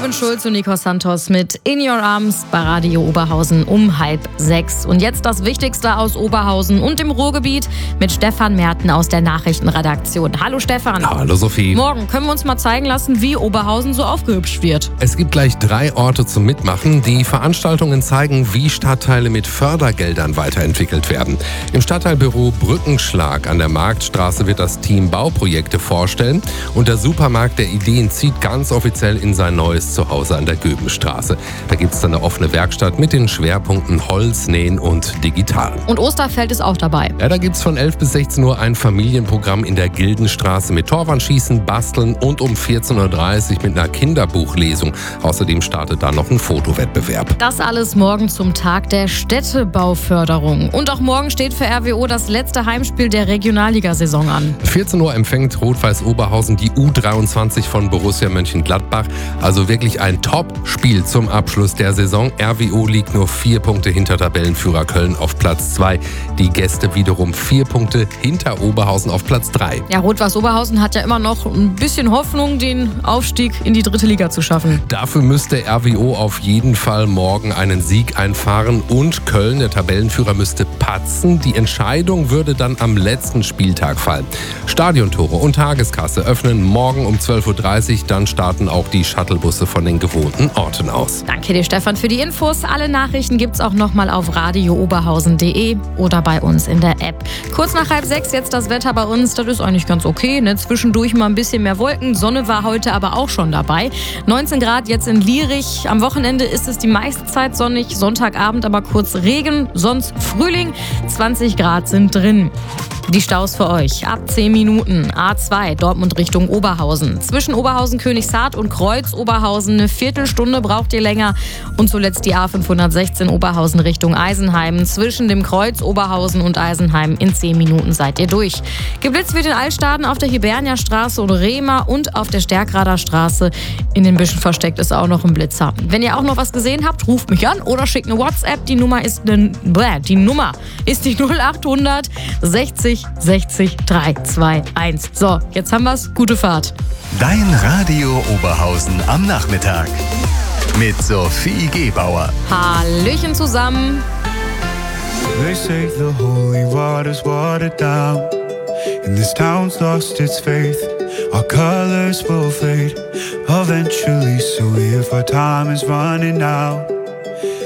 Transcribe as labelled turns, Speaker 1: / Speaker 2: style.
Speaker 1: Robin Schulz und Nico Santos mit In Your Arms bei Radio Oberhausen um 5:30. Und jetzt das Wichtigste aus Oberhausen und dem Ruhrgebiet mit Stefan Merten aus der Nachrichtenredaktion. Hallo Stefan.
Speaker 2: Hallo Sophie.
Speaker 1: Morgen können wir uns mal zeigen lassen, wie Oberhausen so aufgehübscht wird.
Speaker 2: Es gibt gleich 3 Orte zum Mitmachen. Die Veranstaltungen zeigen, wie Stadtteile mit Fördergeldern weiterentwickelt werden. Im Stadtteilbüro Brückenschlag an der Marktstraße wird das Team Bauprojekte vorstellen. Und der Supermarkt der Ideen zieht ganz offiziell in sein neues Zuhause an der Göbenstraße. Da gibt es dann eine offene Werkstatt mit den Schwerpunkten Holz, Nähen und Digital.
Speaker 1: Und Osterfeld ist auch dabei.
Speaker 2: Ja, da gibt es von 11 bis 16 Uhr ein Familienprogramm in der Gildenstraße mit Torwandschießen, Basteln und um 14.30 Uhr mit einer Kinderbuchlesung. Außerdem startet da noch ein Fotowettbewerb.
Speaker 1: Das alles morgen zum Tag der Städtebauförderung. Und auch morgen steht für RWO das letzte Heimspiel der Regionalligasaison an.
Speaker 2: 14 Uhr empfängt Rot-Weiß Oberhausen die U23 von Borussia Mönchengladbach. Also wirklich ein Top-Spiel zum Abschluss der Saison. RWO liegt nur 4 Punkte hinter Tabellenführer Köln auf Platz 2. Die Gäste wiederum 4 Punkte hinter Oberhausen auf Platz 3.
Speaker 1: Ja, Rot-Weiß Oberhausen hat ja immer noch ein bisschen Hoffnung, den Aufstieg in die 3. Liga zu schaffen.
Speaker 2: Dafür müsste RWO auf jeden Fall morgen einen Sieg einfahren und Köln, der Tabellenführer, müsste patzen. Die Entscheidung würde dann am letzten Spieltag fallen. Stadiontore und Tageskasse öffnen morgen um 12.30 Uhr. Dann starten auch die Shuttlebusse von den gewohnten Orten aus.
Speaker 1: Danke dir, Stefan, für die Infos. Alle Nachrichten gibt's auch nochmal auf radiooberhausen.de oder bei uns in der App. Kurz nach 5:30 jetzt das Wetter bei uns. Das ist eigentlich ganz okay. Ne? Zwischendurch mal ein bisschen mehr Wolken. Sonne war heute aber auch schon dabei. 19 Grad jetzt in Lierich. Am Wochenende ist es die meiste Zeit sonnig. Sonntagabend aber kurz Regen, sonst Frühling. 20 Grad sind drin. Die Staus für euch. Ab 10 Minuten. A2 Dortmund Richtung Oberhausen. Zwischen Oberhausen-Königshardt und Kreuz-Oberhausen eine Viertelstunde braucht ihr länger. Und zuletzt die A516 Oberhausen Richtung Eisenheim. Zwischen dem Kreuz Oberhausen und Eisenheim in 10 Minuten seid ihr durch. Geblitzt wird in Altstaden auf der Hiberniastraße und Rehmer und auf der Stärkrader Straße. In den Büschen versteckt ist auch noch ein Blitzer. Wenn ihr auch noch was gesehen habt, ruft mich an oder schickt eine WhatsApp. Die Nummer ist die 0800 60 60 321. So, jetzt haben wir's. Gute Fahrt.
Speaker 3: Dein Radio Oberhausen am Nachmittag. Mit Sophie Gebauer.
Speaker 1: Hallöchen zusammen.
Speaker 4: They say the holy water's watered down, and this town's lost its faith. Our colors will fade eventually, so if our time is running out,